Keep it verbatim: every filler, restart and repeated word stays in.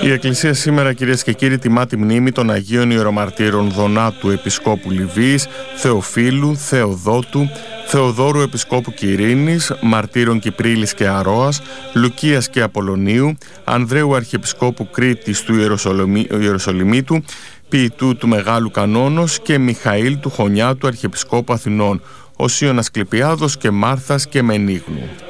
Η Εκκλησία σήμερα, κυρίες και κύριοι, τιμά τη μνήμη των Αγίων Ιερομαρτύρων Δονάτου Επισκόπου Λιβύης, Θεοφίλου, Θεοδότου, Θεοδόρου Επισκόπου Κυρίνης, Μαρτύρων Κυπρίλης και Αρόας, Λουκίας και Απολωνίου, Ανδρέου Αρχιεπισκόπου Κρήτης του Ιεροσολυμίτου, Ποιητού του Μεγάλου Κανόνος και Μιχαήλ του Χωνιάτου Αρχιεπισκόπου Αθηνών, Οσίων Ασκληπιάδος και Μάρθας και Μενίγνου.